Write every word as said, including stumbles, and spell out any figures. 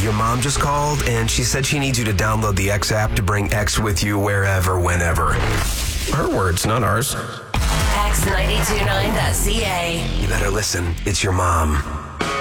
Your mom just called, and she said she needs you to download the X app to bring X with you wherever, whenever. Her words, not ours. X nine two nine dot C A. You better listen. It's your mom.